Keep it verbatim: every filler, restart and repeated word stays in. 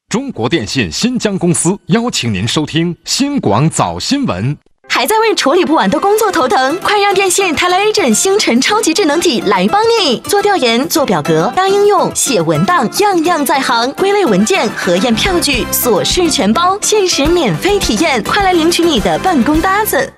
中国电信新疆公司邀请您收听新广早新闻。 还在为处理不完的工作头疼？快让电信 Telegent 星辰超级智能体来帮你！做调研、做表格、搭应用、写文档，样样在行；归类文件、核验票据，琐事全包，限时免费体验，快来领取你的办公搭子！